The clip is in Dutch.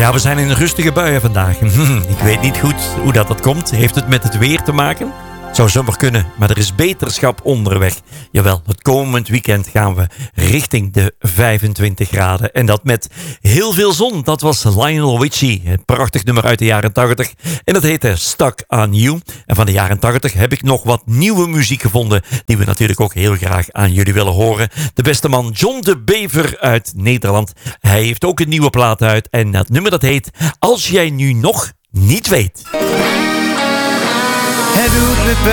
Ja, we zijn in rustige buien vandaag. Ik weet niet goed hoe dat komt. Heeft het met het weer te maken? Zou zomaar kunnen, maar er is beterschap onderweg. Jawel, het komend weekend gaan we richting de 25 graden. En dat met heel veel zon. Dat was Lionel Richie. Een prachtig nummer uit de jaren 80. En dat heette Stuck on You. En van de jaren 80 heb ik nog wat nieuwe muziek gevonden. Die we natuurlijk ook heel graag aan jullie willen horen. De beste man John de Bever uit Nederland. Hij heeft ook een nieuwe plaat uit. En dat nummer dat heet Als jij nu nog niet weet. Het doet me pijn.